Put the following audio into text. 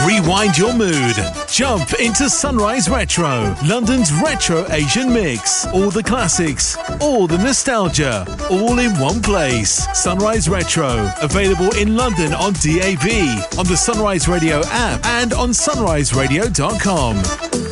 Rewind your mood. Jump into Sunrise Retro, London's retro Asian mix. All the classics, all the nostalgia, all in one place. Sunrise Retro, available in London on DAB, on the Sunrise Radio app, and on sunriseradio.com.